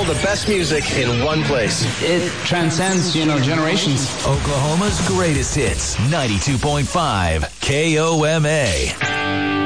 the best music in one place. It transcends, generations. Oklahoma's greatest hits, 92.5 KOMA.